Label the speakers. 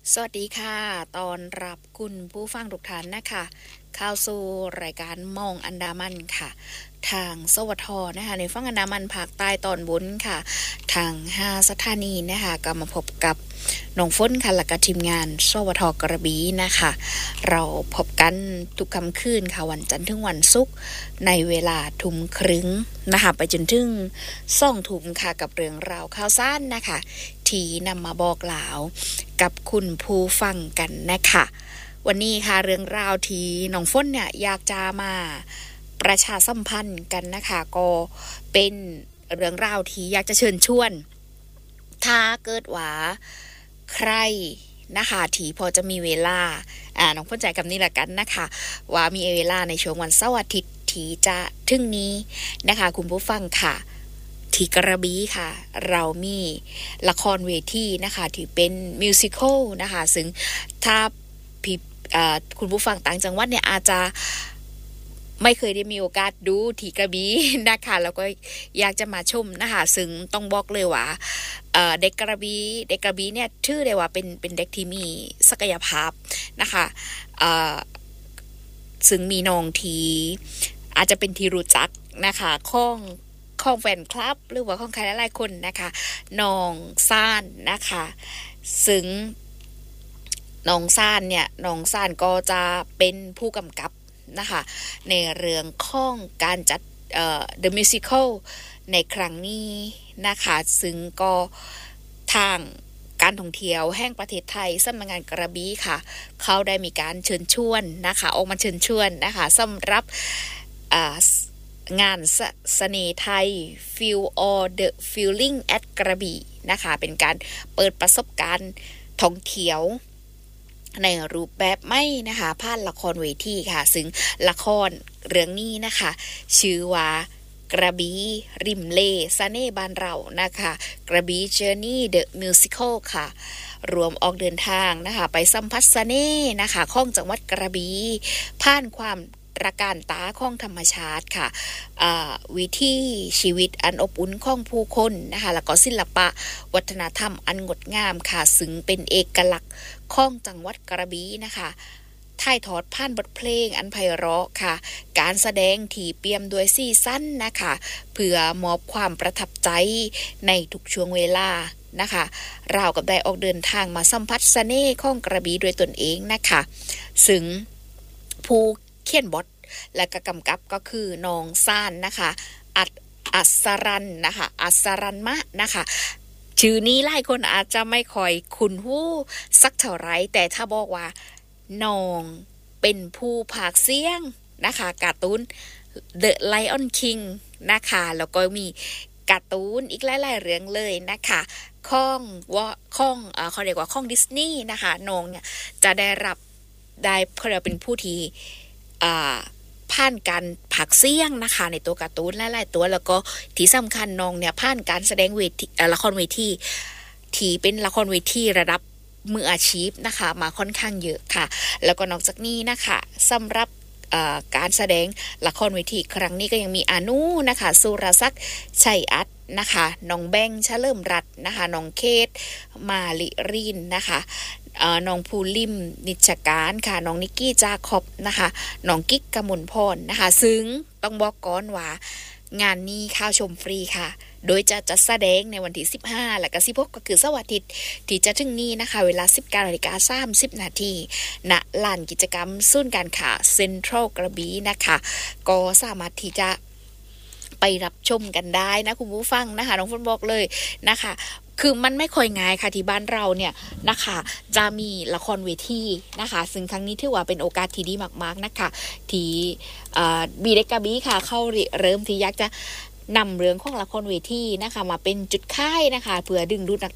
Speaker 1: สวัสดีค่ะตอนรับคุณผู้ฟังทุกท่านนะคะเข้าสู่รายการมองอันดามันค่ะทางสวทนะคะในฝั่งอันดามันภาคใต้ตอนบนค่ะทาง5สถานีนะคะก็มาพบกับน้องฝนค่ะและก็ทีมงานสวทกระบี่นะคะเราพบกันทุกค่ำคืนค่ะวันจันทร์ถึงวันศุกร์ในเวลาทุ่มครึ่งนะคะไปจนถึง20:00 นค่ะกับเรื่องราวข่าวสารนะคะที่นำมาบอกกล่าวกับคุณผู้ฟังกันนะคะวันนี้ค่ะเรื่องราวที่น้องฝนเนี่ยอยากจะมาประชาสัมพันธ์กันนะคะก็เป็นเรื่องราวที่อยากจะเชิญชวนถ้าเกิดว่าใครนะคะที่พอจะมีเวลาน้องฝนใจกับนี่ละกันนะคะว่ามีเวลาในช่วงวันเสาร์อาทิตย์ที่จะถึงนี้นะคะคุณผู้ฟังค่ะที่กระบี่ค่ะเรามีละครเวทีนะคะที่เป็นมิวสิคัลนะคะซึ่งถ้าคุณผู้ฟังต่างจังหวัดเนี่ยอาจจะไม่เคยได้มีโอกาสดูที่กระบี่นะคะแล้วก็อยากจะมาชมนะคะซึ่งต้องบอกเลยว่าเด็กกระบี่เนี่ยชื่อเลยว่าเป็นเด็กที่มีศักยภาพนะคะซึ่งมีน้องที่อาจจะเป็นที่รู้จักนะคะของแฟนคลับหรือว่าของใครหลายๆคนนะคะน้องซ่านนะคะซึ่งน้องซ่านก็จะเป็นผู้กำกับนะคะในเรื่องของการจัดThe Musical ในครั้งนี้นะคะซึ่งก็ทางการท่องเที่ยวแห่งประเทศไทยสำนักงานกระบี่ค่ะเขาได้มีการเชิญชวนนะคะออกมาเชิญชวนนะคะสำหรับงานเสน่ห์ไทย Feel All the Feeling at กระบี่นะคะเป็นการเปิดประสบการณ์ท่องเที่ยวในรูปแบบไม่นะคะผ่านละครเวทีค่ะซึ่งละครเรื่องนี้นะคะชื่อว่ากระบี่ริมเลเสน่ห์บ้านเรานะคะกระบี่ Journey the Musical ค่ะรวมออกเดินทางนะคะไปสัมผัสเสน่ห์นะคะของจังหวัดกระบี่ผ่านความตระการตาของธรรมชาติค่ะวิถีชีวิตอันอบอุ่นของผู้คนนะคะแล้วก็ศิลปะวัฒนธรรมอันงดงามค่ะซึ่งเป็นเอกลักษณ์ของจังหวัดกระบี่นะคะถ่ายทอดผ่านบทเพลงอันไพเราะค่ะการแสดงที่เปี่ยมด้วยสีสันนะคะเพื่อมอบความประทับใจในทุกช่วงเวลานะคะเรากับได้ออกเดินทางมาสัมผัสเสน่ห์ของกระบี่ด้วยตนเองนะคะซึ่งผู้เขียนบทและก็กำกับก็คือน้องซ่านนะคะอัศรันนะคะอัศรันมะนะคะชื่อนี้หลายคนอาจจะไม่ค่อยคุ้นหูสักเท่าไหร่แต่ถ้าบอกว่าน้องเป็นผู้พากย์เสียงนะคะการ์ตูน The Lion King นะคะแล้วก็มีการ์ตูนอีกหลายๆเรื่องเลยนะคะเขาเรียกว่าของดิสนีย์นะคะน้องเนี่ยจะได้เขาเรียกเป็นผู้ที่ผ่านการผักเสียงนะคะในตัวการ์ตูนหลายๆตัวแล้วก็ที่สำคัญน้องเนี่ยผ่านการแสดงเวทีละครเวทีที่เป็นละครเวทีระดับมืออาชีพนะคะมาค่อนข้างเยอะค่ะแล้วก็นอกจากนี้นะคะสำหรับการแสดงละครเวทีครั้งนี้ก็ยังมีอานุนะคะสุรศักดิ์ชัยอัตนะคะน้องแบงค์เฉลิมรัตน์นะคะน้องเคทมาลิรินนะคะน้องภูลิมนิชการค่ะน้องนิกกี้จาคอบนะคะน้องกิ๊กกมลพรนะคะซึ่งต้องบอกก่อนว่างานนี้เข้าชมฟรีค่ะโดยจะจัดแสดงในวันที่15และก็16ก็คือเสาร์อาทิตย์ที่จะถึงนี้นะคะเวลา 19:30 น.ณลานกิจกรรมศูนย์การค้าเซ็นทรัลกระบี่นะคะก็สามารถที่จะไปรับชมกันได้นะคุณผู้ฟังนะคะน้องฝนบอกเลยนะคะคือมันไม่ค่อยง่ายค่ะที่บ้านเราเนี่ยนะคะจะมีละครเวทีนะคะซึ่งครั้งนี้ถือว่าเป็นโอกาสที่ดีมากๆนะคะที่บีเด็กกระบี่ค่ะเข้าเริ่มที่อยากจะนำเรื่องของละครเวทีนะคะมาเป็นจุดค่ายนะคะเพื่อดึงดูดนัก